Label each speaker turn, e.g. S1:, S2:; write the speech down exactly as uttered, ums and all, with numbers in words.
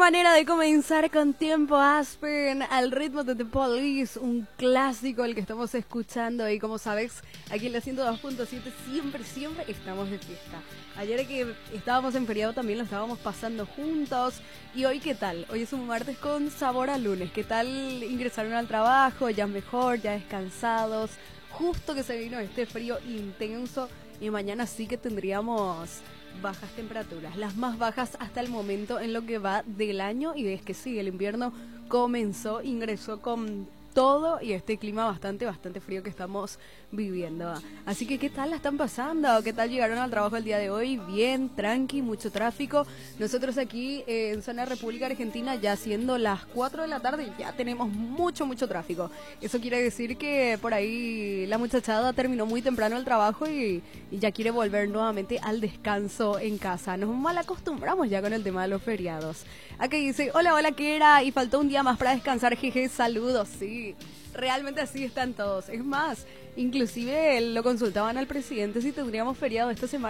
S1: manera de comenzar con Tiempo Aspen al ritmo de The Police, un clásico el que estamos escuchando y como sabes, aquí en la ciento dos punto siete siempre, siempre estamos de fiesta. Ayer que estábamos en feriado también lo estábamos pasando juntos y hoy ¿qué tal? Hoy es un martes con sabor a lunes. ¿Qué tal ingresaron al trabajo? Ya mejor, ya descansados, justo que se vino este frío intenso y mañana sí que tendríamos bajas temperaturas, las más bajas hasta el momento en lo que va del año y es que sí, el invierno comenzó, ingresó con todo y este clima bastante, bastante frío que estamos viviendo. Así que, ¿qué tal la están pasando? ¿Qué tal llegaron al trabajo el día de hoy? Bien, tranqui, mucho tráfico. Nosotros aquí eh, en zona República Argentina, ya siendo las cuatro de la tarde, ya tenemos mucho, mucho tráfico. Eso quiere decir que por ahí la muchachada terminó muy temprano el trabajo y, y ya quiere volver nuevamente al descanso en casa. Nos mal acostumbramos ya con el tema de los feriados. Aquí dice, hola, hola, ¿qué era? Y faltó un día más para descansar, jeje, saludos, sí. Realmente así están todos. Es más, inclusive lo consultaban al presidente si tendríamos feriado esta semana.